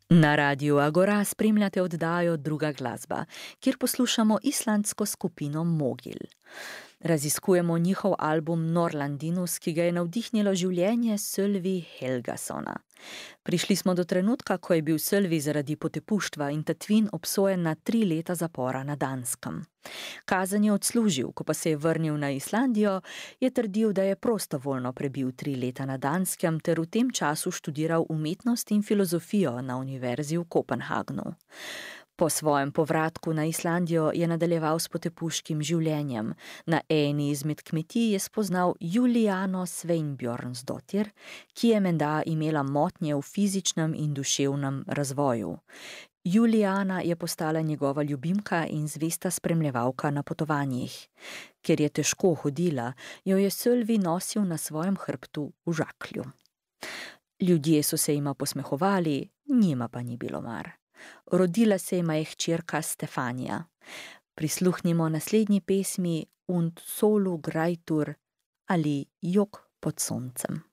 Na Radiu Agora spremljate oddajo Druga glasba, kjer poslušamo islandsko skupino Mogil. Raziskujemo njihov album Norlandinus, ki ga je navdihnilo življenje Sölvi Helgasona. Prišli smo do trenutka, ko je bil Sölvi zaradi potepuštva in tatvin obsojen na 3 leta zapora na Danskem. Kazen je odslužil, ko pa se je vrnil na Islandijo, je trdil, da je prostovoljno prebil 3 leta na Danskem ter v tem času študiral umetnost in filozofijo na univerzi v Kopenhagnu. Po svojem povratku na Islandijo je nadaljeval s potepuškim življenjem. Na eni izmed kmetij je spoznal Juliano Sveinbjörnsdóttir, ki je menda imela motnje v fizičnem in duševnem razvoju. Juliana je postala njegova ljubimka in zvesta spremljevalka na potovanjih. Ker je težko hodila, jo je Sölvi nosil na svojem hrbtu v žaklju. Ljudje so se jima posmehovali, njima pa ni bilo mar. Rodila se jima je hčerka Stefanija. Prisluhnimo naslednji pesmi Und solu graitur ali Jok pod soncem.